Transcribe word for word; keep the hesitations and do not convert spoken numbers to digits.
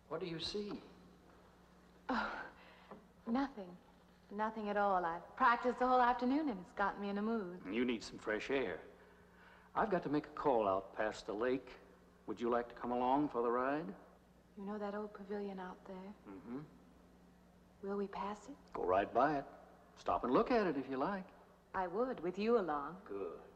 What do you see? Oh, nothing. Nothing at all. I've practiced the whole afternoon and it's gotten me in a mood. You need some fresh air. I've got to make a call out past the lake. Would you like to come along for the ride? You know that old pavilion out there? Mm-hmm. Will we pass it? Go right by it. Stop and look at it if you like. I would, with you along. Good.